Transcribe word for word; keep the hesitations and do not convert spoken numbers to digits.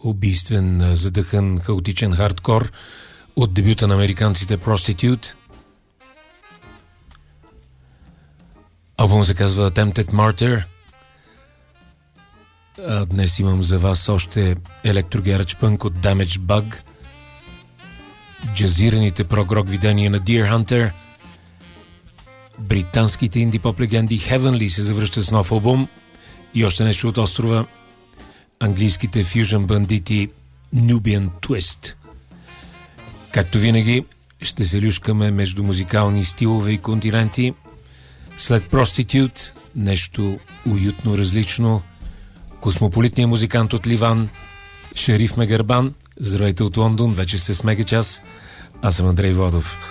убийствен, задъхан, хаотичен хардкор от дебюта на американците Prostitute. Албум се казва Attempted Martyr. А днес имам за вас още електрогерач пънк от Damaged Bug, джазираните прогрок видения на Deer Hunter, британските инди-поп легенди Heavenly се завръщат с нов албум и още нещо от острова, английските фюжън бандити Nubian Twist. Както винаги, ще се люшкаме между музикални стилове и континенти. След Prostitute, нещо уютно различно, космополитният музикант от Ливан, Шериф Мегарбан. Здравейте от Лондон, вече сте с Мегачас. Аз съм Андрей Водов.